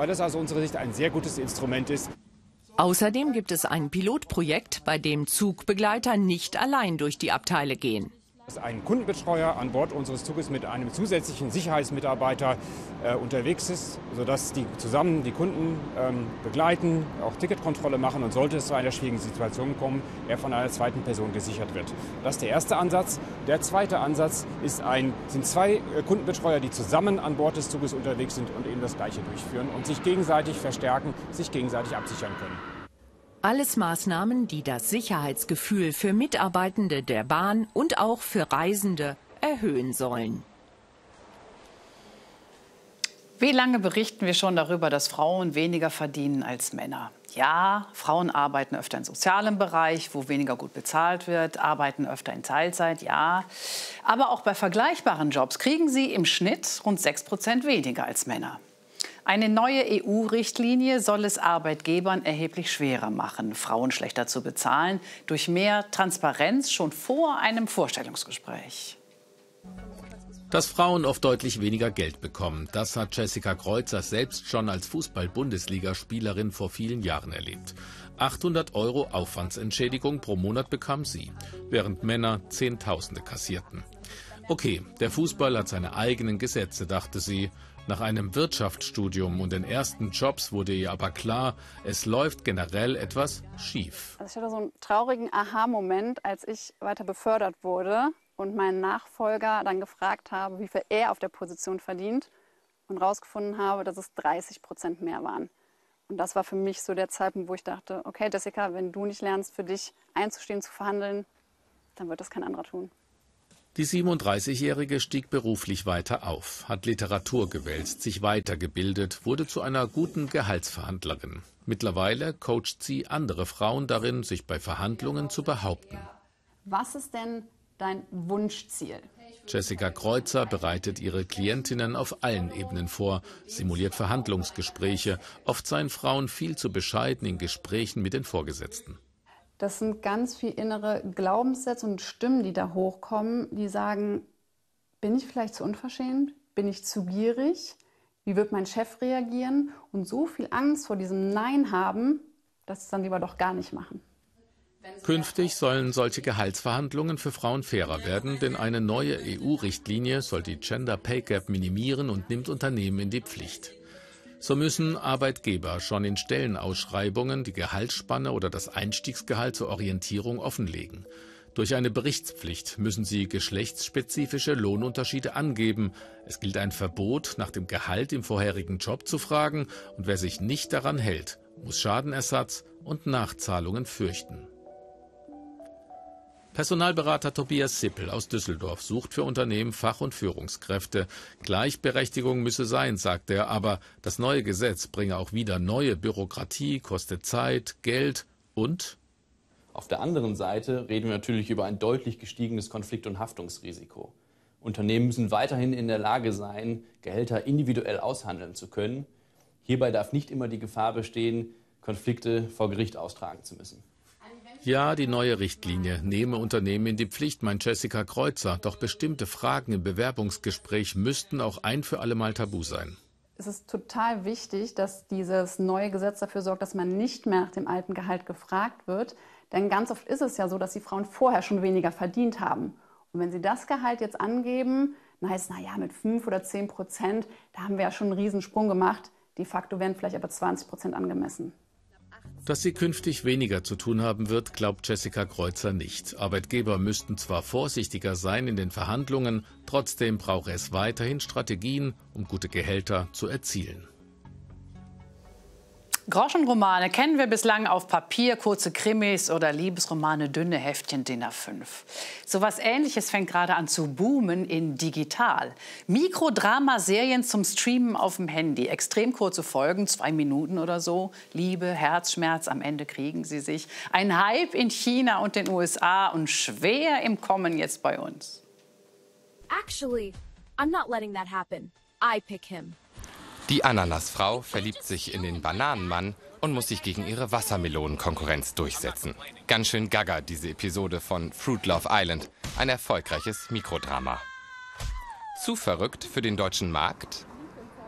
weil das aus unserer Sicht ein sehr gutes Instrument ist. Außerdem gibt es ein Pilotprojekt, bei dem Zugbegleiter nicht allein durch die Abteile gehen. Ein Kundenbetreuer an Bord unseres Zuges mit einem zusätzlichen Sicherheitsmitarbeiter unterwegs ist, sodass die zusammen die Kunden begleiten, auch Ticketkontrolle machen und sollte es zu einer schwierigen Situation kommen, er von einer zweiten Person gesichert wird. Das ist der erste Ansatz. Der zweite Ansatz sind zwei Kundenbetreuer, die zusammen an Bord des Zuges unterwegs sind und eben das Gleiche durchführen und sich gegenseitig verstärken, sich gegenseitig absichern können. Alles Maßnahmen, die das Sicherheitsgefühl für Mitarbeitende der Bahn und auch für Reisende erhöhen sollen. Wie lange berichten wir schon darüber, dass Frauen weniger verdienen als Männer? Ja, Frauen arbeiten öfter im sozialen Bereich, wo weniger gut bezahlt wird, arbeiten öfter in Teilzeit, ja. Aber auch bei vergleichbaren Jobs kriegen sie im Schnitt rund 6% weniger als Männer. Eine neue EU-Richtlinie soll es Arbeitgebern erheblich schwerer machen, Frauen schlechter zu bezahlen, durch mehr Transparenz schon vor einem Vorstellungsgespräch. Dass Frauen oft deutlich weniger Geld bekommen, das hat Jessica Kreuzer selbst schon als Fußball-Bundesligaspielerin vor vielen Jahren erlebt. 800 € Aufwandsentschädigung pro Monat bekam sie, während Männer Zehntausende kassierten. Okay, der Fußball hat seine eigenen Gesetze, dachte sie. Nach einem Wirtschaftsstudium und den ersten Jobs wurde ihr aber klar, es läuft generell etwas schief. Also ich hatte so einen traurigen Aha-Moment, als ich weiter befördert wurde und meinen Nachfolger dann gefragt habe, wie viel er auf der Position verdient und rausgefunden habe, dass es 30% mehr waren. Und das war für mich so der Zeitpunkt, wo ich dachte, okay Jessica, wenn du nicht lernst, für dich einzustehen, zu verhandeln, dann wird das kein anderer tun. Die 37-Jährige stieg beruflich weiter auf, hat Literatur gewälzt, sich weitergebildet, wurde zu einer guten Gehaltsverhandlerin. Mittlerweile coacht sie andere Frauen darin, sich bei Verhandlungen zu behaupten. Was ist denn dein Wunschziel? Jessica Kreuzer bereitet ihre Klientinnen auf allen Ebenen vor, simuliert Verhandlungsgespräche. Oft seien Frauen viel zu bescheiden in Gesprächen mit den Vorgesetzten. Das sind ganz viele innere Glaubenssätze und Stimmen, die da hochkommen, die sagen, bin ich vielleicht zu unverschämt? Bin ich zu gierig? Wie wird mein Chef reagieren? Und so viel Angst vor diesem Nein haben, dass sie es dann lieber doch gar nicht machen. Künftig sollen solche Gehaltsverhandlungen für Frauen fairer werden, denn eine neue EU-Richtlinie soll die Gender Pay Gap minimieren und nimmt Unternehmen in die Pflicht. So müssen Arbeitgeber schon in Stellenausschreibungen die Gehaltsspanne oder das Einstiegsgehalt zur Orientierung offenlegen. Durch eine Berichtspflicht müssen sie geschlechtsspezifische Lohnunterschiede angeben. Es gilt ein Verbot, nach dem Gehalt im vorherigen Job zu fragen, und wer sich nicht daran hält, muss Schadenersatz und Nachzahlungen fürchten. Personalberater Tobias Sippel aus Düsseldorf sucht für Unternehmen Fach- und Führungskräfte. Gleichberechtigung müsse sein, sagt er, aber das neue Gesetz bringe auch wieder neue Bürokratie, koste Zeit, Geld und... Auf der anderen Seite reden wir natürlich über ein deutlich gestiegenes Konflikt- und Haftungsrisiko. Unternehmen müssen weiterhin in der Lage sein, Gehälter individuell aushandeln zu können. Hierbei darf nicht immer die Gefahr bestehen, Konflikte vor Gericht austragen zu müssen. Ja, die neue Richtlinie nehme Unternehmen in die Pflicht, meint Jessica Kreuzer. Doch bestimmte Fragen im Bewerbungsgespräch müssten auch ein für alle Mal tabu sein. Es ist total wichtig, dass dieses neue Gesetz dafür sorgt, dass man nicht mehr nach dem alten Gehalt gefragt wird. Denn ganz oft ist es ja so, dass die Frauen vorher schon weniger verdient haben. Und wenn sie das Gehalt jetzt angeben, dann heißt es, naja, mit 5 oder 10%, da haben wir ja schon einen Riesensprung gemacht. De facto werden vielleicht aber 20% angemessen. Dass sie künftig weniger zu tun haben wird, glaubt Jessica Kreuzer nicht. Arbeitgeber müssten zwar vorsichtiger sein in den Verhandlungen, trotzdem brauche es weiterhin Strategien, um gute Gehälter zu erzielen. Groschenromane kennen wir bislang auf Papier, kurze Krimis oder Liebesromane, dünne Heftchen DIN A5. So was Ähnliches fängt gerade an zu boomen in digital. Mikrodramaserien zum Streamen auf dem Handy. Extrem kurze Folgen, 2 Minuten oder so. Liebe, Herzschmerz, am Ende kriegen sie sich. Ein Hype in China und den USA und schwer im Kommen jetzt bei uns. Actually, I'm not letting that happen. I pick him. Die Ananasfrau verliebt sich in den Bananenmann und muss sich gegen ihre Wassermelonenkonkurrenz durchsetzen. Ganz schön gaga, diese Episode von Fruit Love Island. Ein erfolgreiches Mikrodrama. Zu verrückt für den deutschen Markt?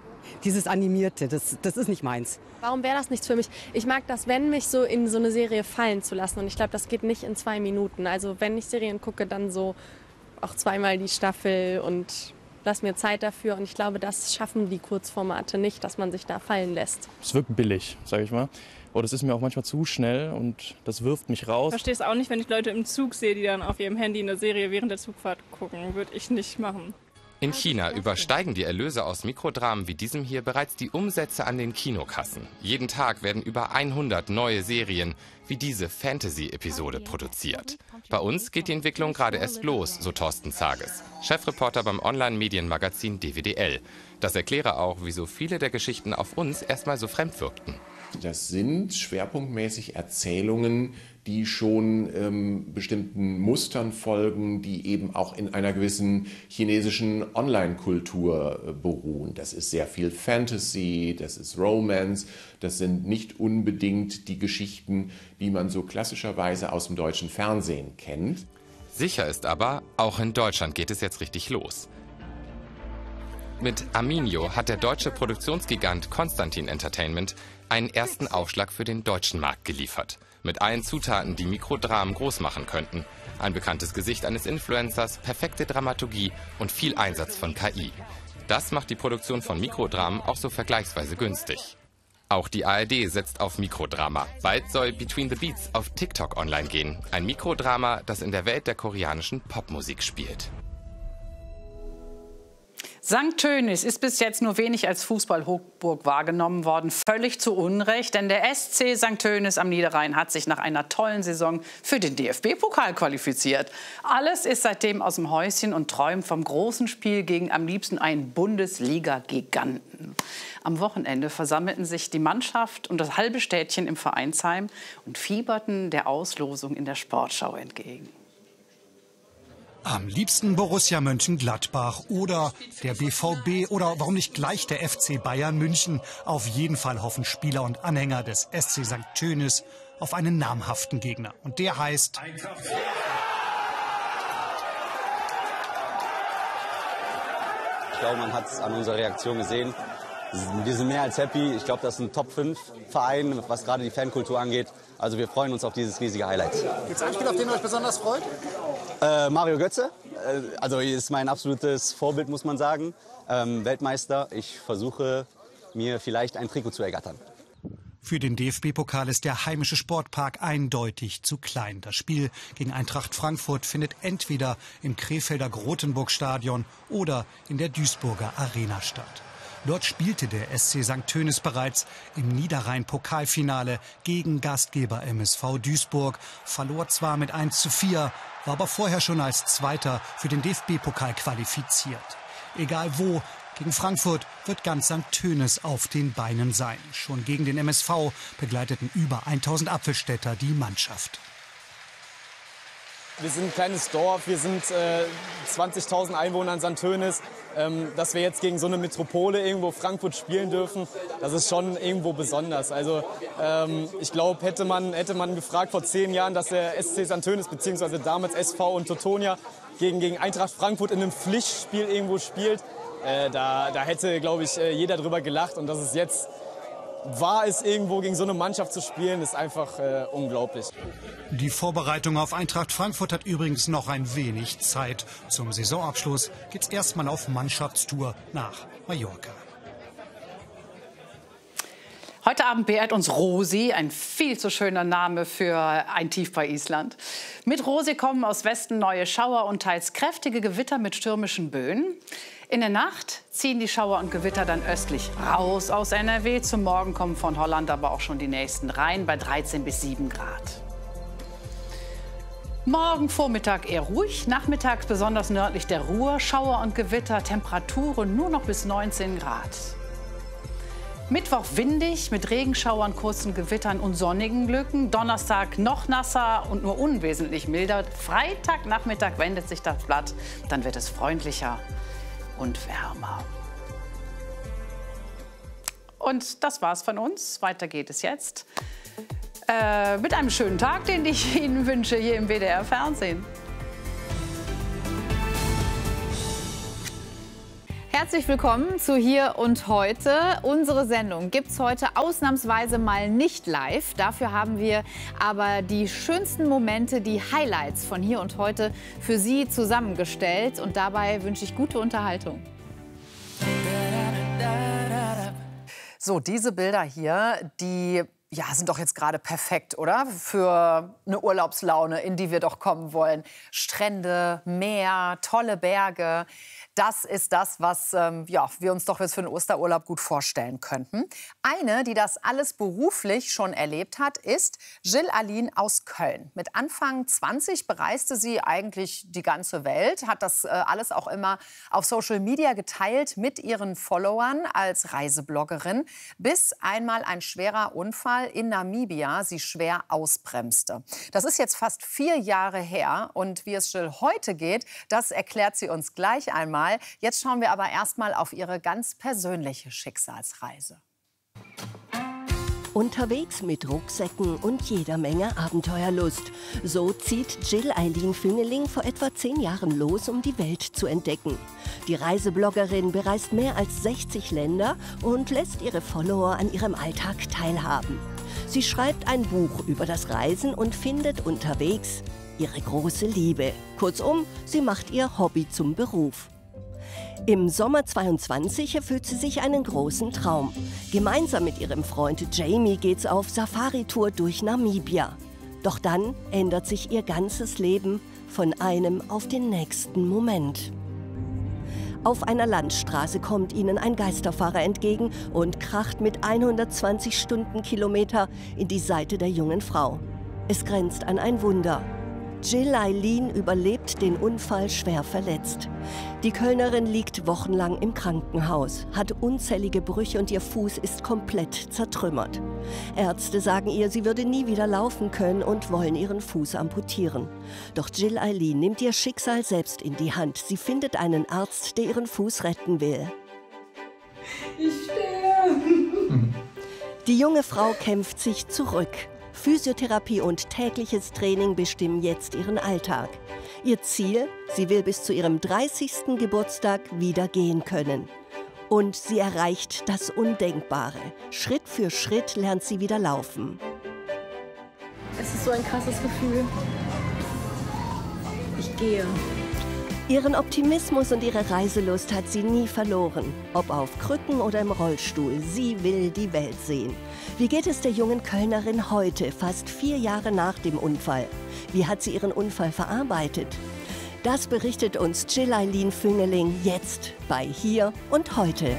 dieses Animierte, das ist nicht meins. Warum wäre das nichts für mich? Ich mag das, wenn mich so in so eine Serie fallen zu lassen. Und ich glaube, das geht nicht in 2 Minuten. Also wenn ich Serien gucke, dann so auch 2-mal die Staffel und lass mir Zeit dafür. Und ich glaube, das schaffen die Kurzformate nicht, dass man sich da fallen lässt. Es wirkt billig, sage ich mal. Oder es ist mir auch manchmal zu schnell und das wirft mich raus. Ich verstehe es auch nicht, wenn ich Leute im Zug sehe, die dann auf ihrem Handy eine Serie während der Zugfahrt gucken. Würde ich nicht machen. In China übersteigen die Erlöse aus Mikrodramen wie diesem hier bereits die Umsätze an den Kinokassen. Jeden Tag werden über 100 neue Serien wie diese Fantasy-Episode produziert. Bei uns geht die Entwicklung gerade erst los, so Thorsten Zages, Chefreporter beim Online-Medienmagazin DWDL. Das erkläre auch, wieso viele der Geschichten auf uns erstmal so fremd wirkten. Das sind schwerpunktmäßig Erzählungen, die schon bestimmten Mustern folgen, die eben auch in einer gewissen chinesischen Online-Kultur beruhen. Das ist sehr viel Fantasy, das ist Romance, das sind nicht unbedingt die Geschichten, die man so klassischerweise aus dem deutschen Fernsehen kennt. Sicher ist aber, auch in Deutschland geht es jetzt richtig los. Mit Aminio hat der deutsche Produktionsgigant Constantin Entertainment einen ersten Aufschlag für den deutschen Markt geliefert. Mit allen Zutaten, die Mikrodramen groß machen könnten. Ein bekanntes Gesicht eines Influencers, perfekte Dramaturgie und viel Einsatz von KI. Das macht die Produktion von Mikrodramen auch so vergleichsweise günstig. Auch die ARD setzt auf Mikrodrama. Bald soll Between the Beats auf TikTok online gehen. Ein Mikrodrama, das in der Welt der koreanischen Popmusik spielt. St. Tönis ist bis jetzt nur wenig als Fußball-Hochburg wahrgenommen worden. Völlig zu Unrecht, denn der SC St. Tönis am Niederrhein hat sich nach einer tollen Saison für den DFB-Pokal qualifiziert. Alles ist seitdem aus dem Häuschen und träumt vom großen Spiel gegen am liebsten einen Bundesliga-Giganten. Am Wochenende versammelten sich die Mannschaft und das halbe Städtchen im Vereinsheim und fieberten der Auslosung in der Sportschau entgegen. Am liebsten Borussia Mönchengladbach oder der BVB oder warum nicht gleich der FC Bayern München. Auf jeden Fall hoffen Spieler und Anhänger des SC St. Tönis auf einen namhaften Gegner. Und der heißt... Ich glaube, man hat es an unserer Reaktion gesehen. Wir sind mehr als happy. Ich glaube, das ist ein Top-5-Verein, was gerade die Fankultur angeht. Also wir freuen uns auf dieses riesige Highlight. Gibt es einen Spieler, auf den ihr euch besonders freut? Mario Götze. Also ist mein absolutes Vorbild, muss man sagen. Weltmeister. Ich versuche, mir vielleicht ein Trikot zu ergattern. Für den DFB-Pokal ist der heimische Sportpark eindeutig zu klein. Das Spiel gegen Eintracht Frankfurt findet entweder im Krefelder Grotenburg-Stadion oder in der Duisburger Arena statt. Dort spielte der SC St. Tönis bereits im Niederrhein-Pokalfinale gegen Gastgeber MSV Duisburg, verlor zwar mit 1:4, war aber vorher schon als Zweiter für den DFB-Pokal qualifiziert. Egal wo, gegen Frankfurt wird ganz St. Tönis auf den Beinen sein. Schon gegen den MSV begleiteten über 1000 Apfelstädter die Mannschaft. Wir sind ein kleines Dorf, wir sind 20.000 Einwohner in St. Tönis. Dass wir jetzt gegen so eine Metropole irgendwo Frankfurt spielen dürfen, das ist schon irgendwo besonders. Also ich glaube, hätte man gefragt vor 10 Jahren, dass der SC St. Tönis bzw. damals SV und Teutonia gegen Eintracht Frankfurt in einem Pflichtspiel irgendwo spielt, da hätte, glaube ich, jeder drüber gelacht. Und dass es jetzt war, es irgendwo gegen so eine Mannschaft zu spielen, ist einfach unglaublich. Die Vorbereitung auf Eintracht Frankfurt hat übrigens noch ein wenig Zeit. Zum Saisonabschluss geht's erstmal auf Mannschaftstour nach Mallorca. Heute Abend beehrt uns Rosi, ein viel zu schöner Name für ein Tief bei Island. Mit Rosi kommen aus Westen neue Schauer und teils kräftige Gewitter mit stürmischen Böen. In der Nacht ziehen die Schauer und Gewitter dann östlich raus aus NRW. Zum Morgen kommen von Holland aber auch schon die nächsten rein bei 13 bis 7 Grad. Morgen Vormittag eher ruhig, nachmittags besonders nördlich der Ruhr, Schauer und Gewitter, Temperaturen nur noch bis 19 Grad. Mittwoch windig mit Regenschauern, kurzen Gewittern und sonnigen Lücken. Donnerstag noch nasser und nur unwesentlich milder. Freitagnachmittag wendet sich das Blatt, dann wird es freundlicher und wärmer. Und das war's von uns. Weiter geht es jetzt mit einem schönen Tag, den ich Ihnen wünsche hier im WDR Fernsehen. Herzlich willkommen zu Hier und Heute. Unsere Sendung gibt es heute ausnahmsweise mal nicht live. Dafür haben wir aber die schönsten Momente, die Highlights von Hier und Heute für Sie zusammengestellt. Und dabei wünsche ich gute Unterhaltung. So, diese Bilder hier, die sind doch jetzt gerade perfekt, oder? Für eine Urlaubslaune, in die wir doch kommen wollen. Strände, Meer, tolle Berge. Das ist das, was wir uns doch jetzt für einen Osterurlaub gut vorstellen könnten. Eine, die das alles beruflich schon erlebt hat, ist Jill Aline aus Köln. Mit Anfang 20 bereiste sie eigentlich die ganze Welt, hat das alles auch immer auf Social Media geteilt mit ihren Followern als Reisebloggerin, bis einmal ein schwerer Unfall in Namibia sie schwer ausbremste. Das ist jetzt fast 4 Jahre her und wie es Jill heute geht, das erklärt sie uns gleich einmal. Jetzt schauen wir aber erstmal auf ihre ganz persönliche Schicksalsreise. Unterwegs mit Rucksäcken und jeder Menge Abenteuerlust. So zieht Jill Aline Füngeling vor etwa 10 Jahren los, um die Welt zu entdecken. Die Reisebloggerin bereist mehr als 60 Länder und lässt ihre Follower an ihrem Alltag teilhaben. Sie schreibt ein Buch über das Reisen und findet unterwegs ihre große Liebe. Kurzum, sie macht ihr Hobby zum Beruf. Im Sommer 22 erfüllt sie sich einen großen Traum. Gemeinsam mit ihrem Freund Jamie geht's auf Safari-Tour durch Namibia. Doch dann ändert sich ihr ganzes Leben von einem auf den nächsten Moment. Auf einer Landstraße kommt ihnen ein Geisterfahrer entgegen und kracht mit 120 Stundenkilometer in die Seite der jungen Frau. Es grenzt an ein Wunder. Jill Aline überlebt den Unfall schwer verletzt. Die Kölnerin liegt wochenlang im Krankenhaus, hat unzählige Brüche und ihr Fuß ist komplett zertrümmert. Ärzte sagen ihr, sie würde nie wieder laufen können und wollen ihren Fuß amputieren. Doch Jill Aline nimmt ihr Schicksal selbst in die Hand. Sie findet einen Arzt, der ihren Fuß retten will. Ich stehe. Die junge Frau kämpft sich zurück. Physiotherapie und tägliches Training bestimmen jetzt ihren Alltag. Ihr Ziel? Sie will bis zu ihrem 30. Geburtstag wieder gehen können. Und sie erreicht das Undenkbare. Schritt für Schritt lernt sie wieder laufen. Es ist so ein krasses Gefühl. Ich gehe. Ihren Optimismus und ihre Reiselust hat sie nie verloren. Ob auf Krücken oder im Rollstuhl, sie will die Welt sehen. Wie geht es der jungen Kölnerin heute, fast 4 Jahre nach dem Unfall? Wie hat sie ihren Unfall verarbeitet? Das berichtet uns Jill Aline Füngeling jetzt bei Hier und Heute.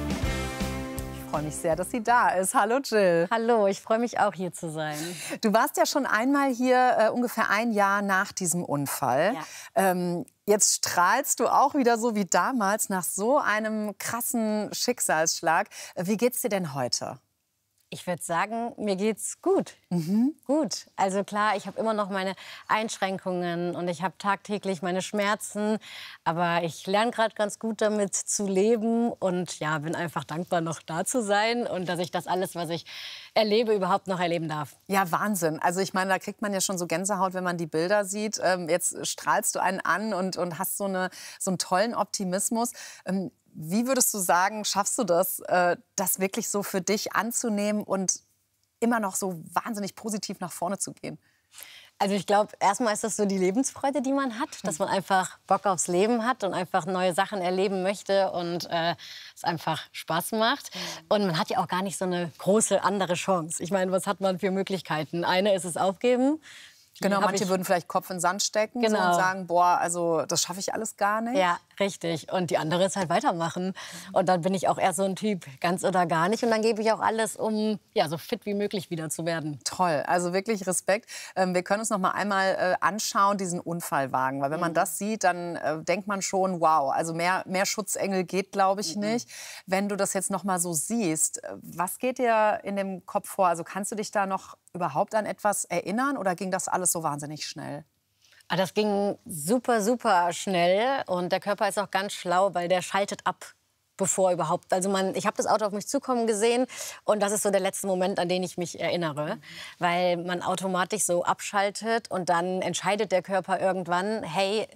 Ich freue mich sehr, dass sie da ist. Hallo Jill. Hallo, ich freue mich auch hier zu sein. Du warst ja schon einmal hier, ungefähr 1 Jahr nach diesem Unfall. Ja. Jetzt strahlst du auch wieder so wie damals nach so einem krassen Schicksalsschlag. Wie geht's dir denn heute? Ich würde sagen, mir geht's gut. Gut. Also klar, ich habe immer noch meine Einschränkungen und ich habe tagtäglich meine Schmerzen. Aber ich lerne gerade ganz gut damit zu leben und ja, bin einfach dankbar, noch da zu sein und dass ich das alles, was ich erlebe, überhaupt noch erleben darf. Ja, Wahnsinn. Also ich meine, da kriegt man ja schon so Gänsehaut, wenn man die Bilder sieht. Jetzt strahlst du einen an und hast so einen tollen Optimismus. Wie würdest du sagen, schaffst du das, das wirklich so für dich anzunehmen und immer noch so wahnsinnig positiv nach vorne zu gehen? Also ich glaube, erstmal ist das so die Lebensfreude, die man hat, dass man einfach Bock aufs Leben hat und einfach neue Sachen erleben möchte und es einfach Spaß macht. Und man hat ja auch gar nicht so eine große andere Chance. Ich meine, was hat man für Möglichkeiten? Eine ist es aufgeben. Genau, manche würden vielleicht Kopf in den Sand stecken so und sagen, boah, also das schaffe ich alles gar nicht. Ja, richtig. Und die andere ist halt weitermachen. Und dann bin ich auch eher so ein Typ, ganz oder gar nicht. Und dann gebe ich auch alles, um ja, so fit wie möglich wieder zu werden. Toll, also wirklich Respekt. Wir können uns noch mal einmal anschauen, diesen Unfallwagen. Weil wenn man das sieht, dann denkt man schon, wow, also mehr Schutzengel geht, glaube ich, nicht. Wenn du das jetzt noch mal so siehst, was geht dir in dem Kopf vor? Also kannst du dich da noch überhaupt an etwas erinnern oder ging das alles so wahnsinnig schnell? Das ging super, super schnell und der Körper ist auch ganz schlau, weil der schaltet ab, bevor überhaupt. Also ich habe das Auto auf mich zukommen gesehen und das ist so der letzte Moment, an den ich mich erinnere, weil man automatisch so abschaltet und dann entscheidet der Körper irgendwann, hey,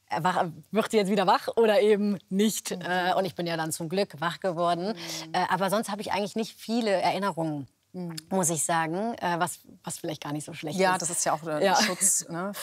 wird sie jetzt wieder wach oder eben nicht? Und ich bin ja dann zum Glück wach geworden. Aber sonst habe ich eigentlich nicht viele Erinnerungen, muss ich sagen, was vielleicht gar nicht so schlecht ist. Ja, das ist ja auch ein Schutz, ne?